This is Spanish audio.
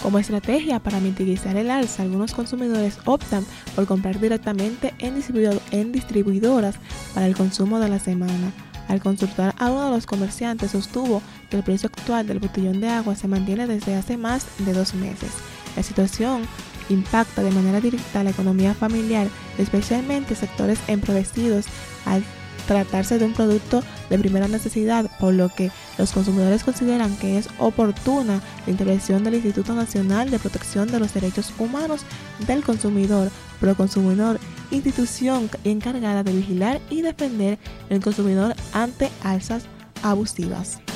Como estrategia para mitigar el alza, algunos consumidores optan por comprar directamente en distribuidoras para el consumo de la semana. Al consultar a uno de los comerciantes, sostuvo que el precio actual del botellón de agua se mantiene desde hace más de 2 meses. La situación impacta de manera directa la economía familiar, especialmente sectores empobrecidos, al tratarse de un producto de primera necesidad, por lo que los consumidores consideran que es oportuna la intervención del Instituto Nacional de Protección de los Derechos Humanos del Consumidor, Proconsumidor, institución encargada de vigilar y defender al consumidor ante alzas abusivas.